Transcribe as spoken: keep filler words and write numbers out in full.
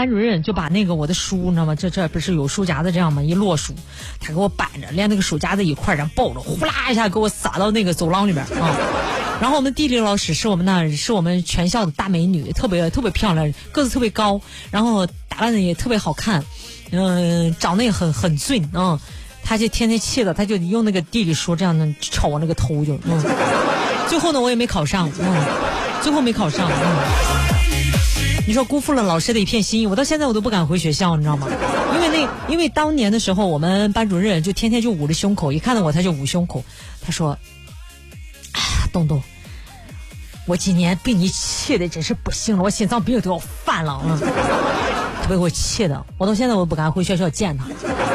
班主任就把那个我的书，你知道吗？这这不是有书夹子这样吗？一摞书，他给我摆着，连那个书夹子一块儿，然后抱着，呼啦一下给我撒到那个走廊里边啊。然后我们地理老师是我们那是我们全校的大美女，特别特别漂亮，个子特别高，然后打扮的也特别好看，嗯、呃，长得也很很俊啊。他就天天气的，他就用那个地理书这样的瞅我那个头就，嗯。最后呢，我也没考上，嗯，最后没考上，嗯。你说辜负了老师的一片心意，我到现在我都不敢回学校，你知道吗？因为那因为当年的时候，我们班主任就天天就捂着胸口，一看到我他就捂胸口，他说：“啊，东东，我今年被你气的真是不行了，我心脏病都要犯了，嗯。”特别给我气的，我到现在我不敢回学校见他。